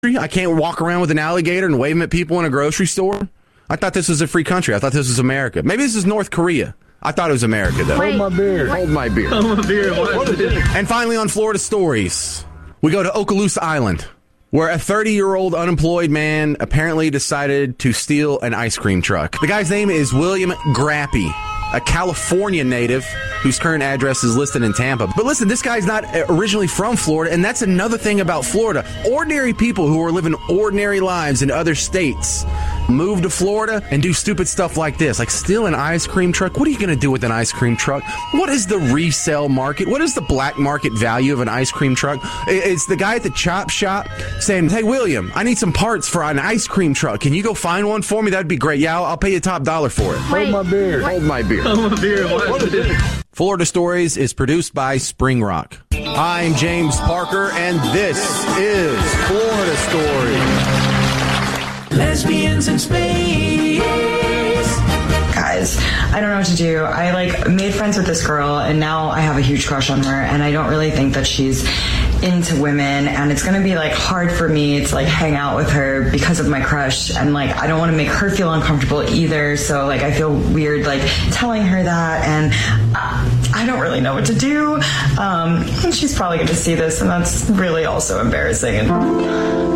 I can't walk around with an alligator and wave them at people in a grocery store. I thought this was a free country. I thought this was America. Maybe this is North Korea. I thought it was America, though. Hold my beer. Hold my beer. Hold my beer. And finally, on Florida Stories, we go to Okaloosa Island, where a 30-year-old unemployed man apparently decided to steal an ice cream truck. The guy's name is William Grappy, a California native whose current address is listed in Tampa. But listen, this guy's not originally from Florida, and that's another thing about Florida. Ordinary people who are living ordinary lives in other states move to Florida and do stupid stuff like this, like steal an ice cream truck. What are you going to do with an ice cream truck? What is the resale market? What is the black market value of an ice cream truck? It's the guy at the chop shop saying, hey, William, I need some parts for an ice cream truck. Can you go find one for me? That'd be great. Yeah, I'll pay you top dollar for it. Hold my beer. Hold my beer. Hold my beer. Florida Stories is produced by Spring Rock. I'm James Parker, and this is Florida Stories. Lesbians in space. Guys, I don't know what to do. I made friends with this girl, and now I have a huge crush on her, and I don't really think that she's into women, and it's gonna be hard for me to hang out with her because of my crush, and I don't want to make her feel uncomfortable either, so I feel weird telling her that, and I don't really know what to do. And she's probably gonna see this, and that's really also embarrassing. And